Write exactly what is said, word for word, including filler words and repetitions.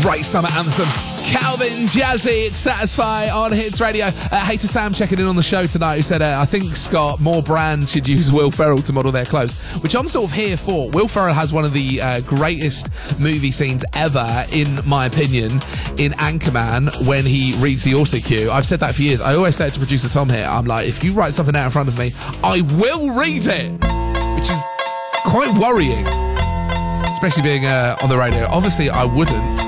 Great summer anthem. Calvin Jazzy, it's Satisfy on Hits Radio. Uh, hey to Sam checking in on the show tonight, who said, uh, I think, Scott, more brands should use Will Ferrell to model their clothes, which I'm sort of here for. Will Ferrell has one of the uh, greatest movie scenes ever, in my opinion, in Anchorman, when he reads the auto cue. I've said that for years. I always say it to producer Tom here. I'm like, if you write something out in front of me, I will read it, which is quite worrying, especially being uh, on the radio. Obviously, I wouldn't.